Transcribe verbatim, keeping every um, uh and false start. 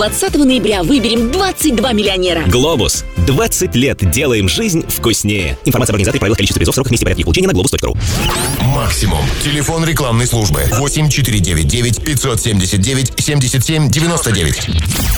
двадцатого ноября выберем двадцать два миллионера. Глобус. двадцать лет делаем жизнь вкуснее. Информация об организации, правилах, количестве призов, сроках, месте и порядке их получения на глобус точка ру. Максимум. Телефон рекламной службы восемь четыре девять девять пятьсот семьдесят девять семьдесят семь девяносто девять.